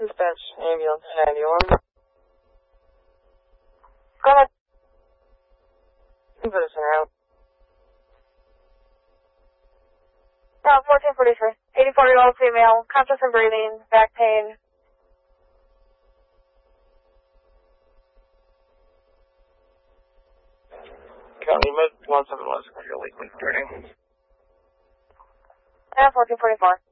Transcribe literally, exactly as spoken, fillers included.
Dispatch, ambulance ninety-one. Go ahead. Citizen out. No, fourteen forty-three. eighty-four-year-old female, conscious and breathing, back pain. County Med one seven one, secure Lakeland thirty. And fourteen forty-four.